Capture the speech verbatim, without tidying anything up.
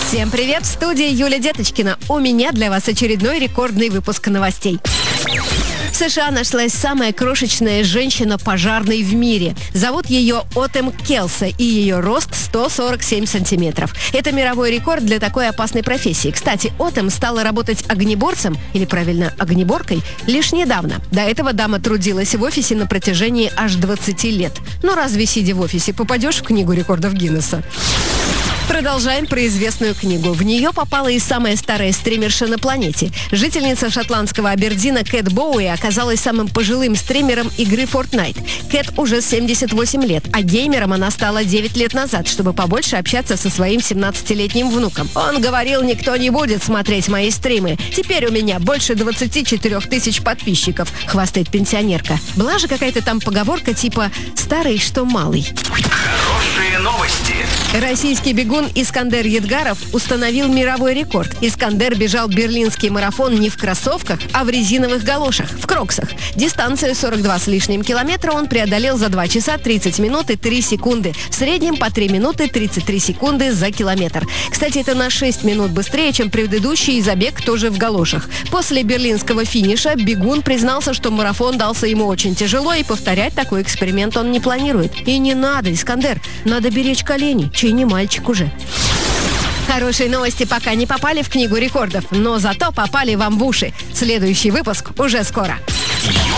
Всем привет! В студии Юлия Деточкина. У меня для вас очередной рекордный выпуск новостей. В США нашлась самая крошечная женщина-пожарный в мире. Зовут ее Отем Келсе, и ее рост сто сорок семь сантиметров. Это мировой рекорд для такой опасной профессии. Кстати, Отем стала работать огнеборцем, или правильно, огнеборкой, лишь недавно. До этого дама трудилась в офисе на протяжении аж двадцати лет. Но разве, сидя в офисе, попадешь в книгу рекордов Гиннесса? Продолжаем про известную книгу. В нее попала и самая старая стримерша на планете. Жительница шотландского Абердина Кэт Боуи оказалась самым пожилым стримером игры Fortnite. Кэт уже семьдесят восемь лет, а геймером она стала девять лет назад, чтобы побольше общаться со своим семнадцатилетним внуком. Он говорил: никто не будет смотреть мои стримы. Теперь у меня больше двадцати четырёх тысяч подписчиков, хвастает пенсионерка. Была же какая-то там поговорка типа «старый, что малый». Хорошие новости. Российский бегун Искандер Едгаров установил мировой рекорд. Искандер бежал берлинский марафон не в кроссовках, а в резиновых галошах, в кроксах. Дистанцию сорок два с лишним километра он преодолел за два часа тридцать минут и три секунды. В среднем по три минуты тридцать три секунды за километр. Кстати, это на шесть минут быстрее, чем предыдущий забег тоже в галошах. После берлинского финиша бегун признался, что марафон дался ему очень тяжело, и повторять такой эксперимент он не планирует. И не надо, Искандер, надо беречь колени, чей не мальчик уже. Хорошие новости пока не попали в книгу рекордов, но зато попали вам в уши. Следующий выпуск уже скоро.